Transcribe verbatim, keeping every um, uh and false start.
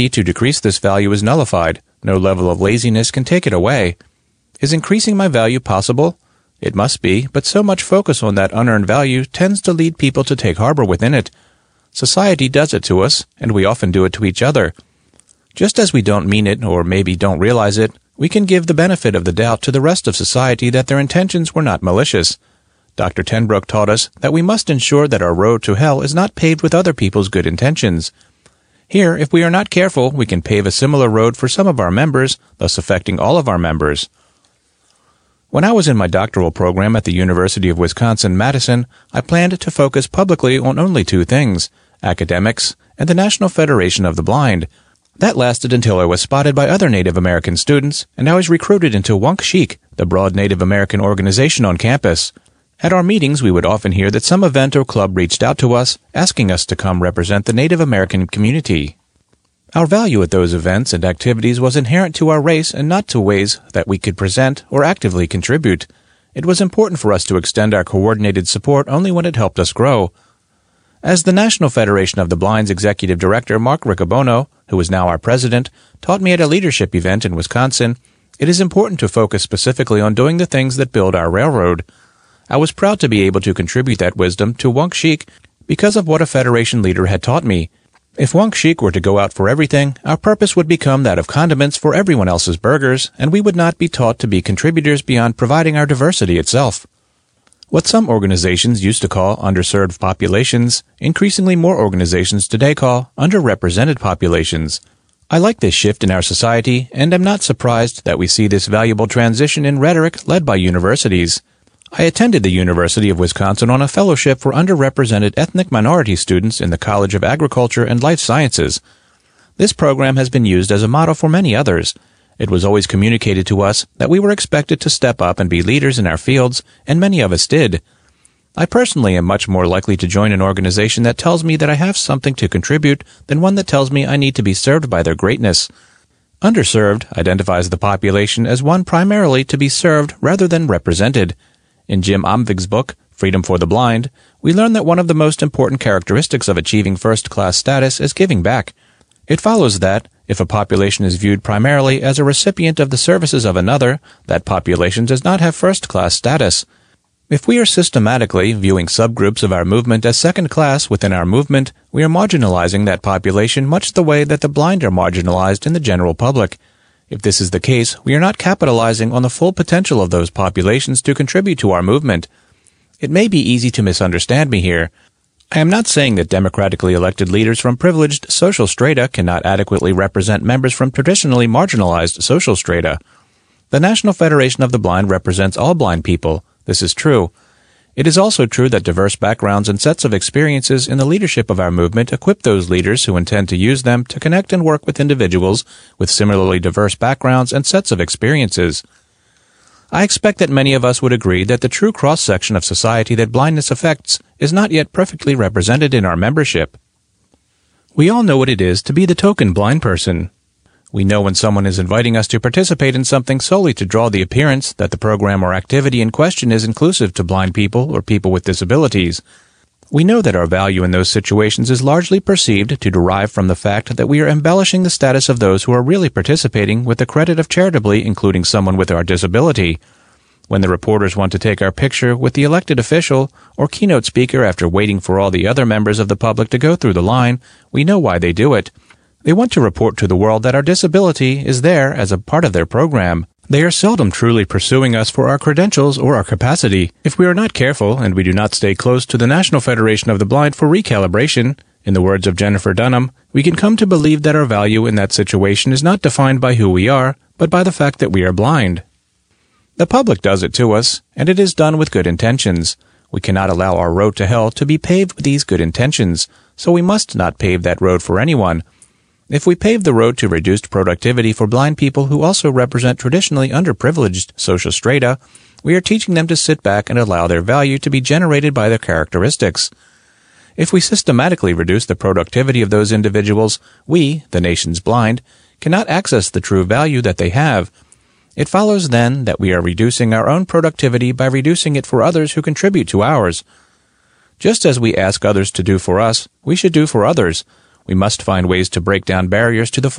to decrease this value is nullified. No level of laziness can take it away. Is increasing my value possible? It must be, but so much focus on that unearned value tends to lead people to take harbor within it. Society does it to us, and we often do it to each other. Just as we don't mean it, or maybe don't realize it, we can give the benefit of the doubt to the rest of society that their intentions were not malicious. Doctor Tenbrook taught us that we must ensure that our road to hell is not paved with other people's good intentions. Here, if we are not careful, we can pave a similar road for some of our members, thus affecting all of our members. When I was in my doctoral program at the University of Wisconsin-Madison, I planned to focus publicly on only two things, academics and the National Federation of the Blind. That lasted until I was spotted by other Native American students, and I was recruited into Wunkshik, the broad Native American organization on campus. At our meetings, we would often hear that some event or club reached out to us, asking us to come represent the Native American community. Our value at those events and activities was inherent to our race and not to ways that we could present or actively contribute. It was important for us to extend our coordinated support only when it helped us grow. As the National Federation of the Blind's executive director, Mark Riccobono, who is now our president, taught me at a leadership event in Wisconsin, it is important to focus specifically on doing the things that build our railroad. I was proud to be able to contribute that wisdom to Wunkshik because of what a Federation leader had taught me. If Wunkshik were to go out for everything, our purpose would become that of condiments for everyone else's burgers, and we would not be taught to be contributors beyond providing our diversity itself. What some organizations used to call underserved populations, increasingly more organizations today call underrepresented populations. I like this shift in our society, and am not surprised that we see this valuable transition in rhetoric led by universities. I attended the University of Wisconsin on a fellowship for underrepresented ethnic minority students in the College of Agriculture and Life Sciences. This program has been used as a model for many others. It was always communicated to us that we were expected to step up and be leaders in our fields, and many of us did. I personally am much more likely to join an organization that tells me that I have something to contribute than one that tells me I need to be served by their greatness. Underserved identifies the population as one primarily to be served rather than represented. In Jim Omvig's book, Freedom for the Blind, we learn that one of the most important characteristics of achieving first-class status is giving back. It follows that, if a population is viewed primarily as a recipient of the services of another, that population does not have first-class status. If we are systematically viewing subgroups of our movement as second-class within our movement, we are marginalizing that population much the way that the blind are marginalized in the general public. If this is the case, we are not capitalizing on the full potential of those populations to contribute to our movement. It may be easy to misunderstand me here. I am not saying that democratically elected leaders from privileged social strata cannot adequately represent members from traditionally marginalized social strata. The National Federation of the Blind represents all blind people. This is true. It is also true that diverse backgrounds and sets of experiences in the leadership of our movement equip those leaders who intend to use them to connect and work with individuals with similarly diverse backgrounds and sets of experiences. I expect that many of us would agree that the true cross-section of society that blindness affects is not yet perfectly represented in our membership. We all know what it is to be the token blind person. We know when someone is inviting us to participate in something solely to draw the appearance that the program or activity in question is inclusive to blind people or people with disabilities. We know that our value in those situations is largely perceived to derive from the fact that we are embellishing the status of those who are really participating with the credit of charitably including someone with our disability. When the reporters want to take our picture with the elected official or keynote speaker after waiting for all the other members of the public to go through the line, we know why they do it. They want to report to the world that our disability is there as a part of their program. They are seldom truly pursuing us for our credentials or our capacity. If we are not careful and we do not stay close to the National Federation of the Blind for recalibration, in the words of Jennifer Dunham, we can come to believe that our value in that situation is not defined by who we are, but by the fact that we are blind. The public does it to us, and it is done with good intentions. We cannot allow our road to hell to be paved with these good intentions, so we must not pave that road for anyone. If we pave the road to reduced productivity for blind people who also represent traditionally underprivileged social strata, we are teaching them to sit back and allow their value to be generated by their characteristics. If we systematically reduce the productivity of those individuals, we, the nation's blind, cannot access the true value that they have. It follows then that we are reducing our own productivity by reducing it for others who contribute to ours. Just as we ask others to do for us, we should do for others. We must find ways to break down barriers to the